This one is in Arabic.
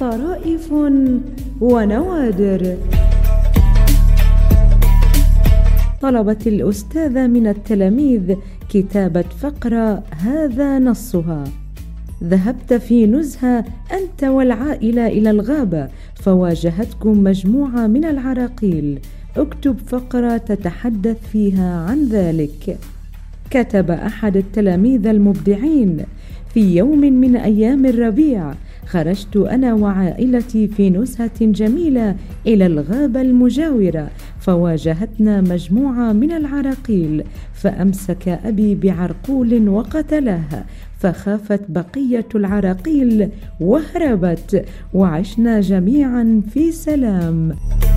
طرائف ونوادر. طلبت الأستاذة من التلاميذ كتابة فقرة هذا نصها: ذهبت في نزهة أنت والعائلة إلى الغابة فواجهتكم مجموعة من العراقيل، اكتب فقرة تتحدث فيها عن ذلك. كتب أحد التلاميذ المبدعين: في يوم من أيام الربيع خرجت أنا وعائلتي في نزهة جميلة إلى الغابة المجاورة فواجهتنا مجموعة من العراقيل، فأمسك أبي بعرقول وقتله، فخافت بقية العراقيل وهربت، وعشنا جميعا في سلام.